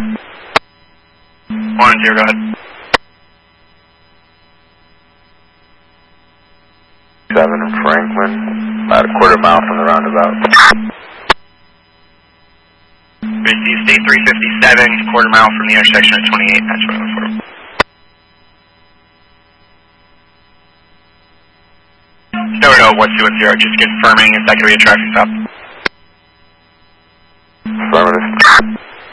10, go ahead. 7 in Franklin, about a quarter mile from the roundabout. Christie, State 357, quarter mile from the intersection of 28, that's what I was for. No, what's 210, just confirming, is that going to be a traffic stop?